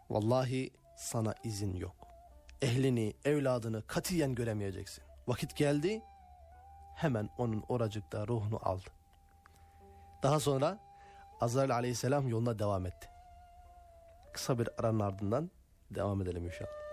Vallahi sana izin yok. Ehlini, evladını katiyen göremeyeceksin. Vakit geldi, hemen onun oracıkta ruhunu aldı. Daha sonra Azrail aleyhisselam yoluna devam etti. Kısa bir aranın ardından devam edelim inşallah.